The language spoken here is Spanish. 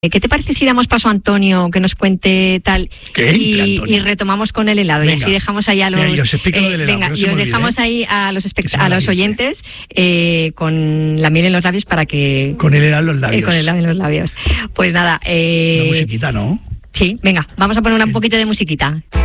¿Qué te parece si damos paso a Antonio que nos cuente tal y retomamos con el helado? Venga, y así dejamos ahí a los y os explico lo del helado, y os dejamos ahí a los oyentes con la miel en los labios para que con el helado en los labios. Con el helado en los labios. Pues nada, una musiquita, ¿no? Sí, venga, vamos a poner un poquito de musiquita.